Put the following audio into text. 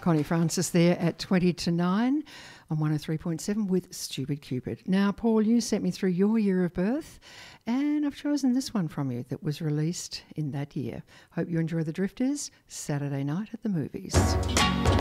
Connie Francis there at 20 to 9 on 103.7 with Stupid Cupid. Now, Paul, you sent me through your year of birth, and I've chosen this one from you that was released in that year. Hope you enjoy The Drifters, Saturday Night at the Movies.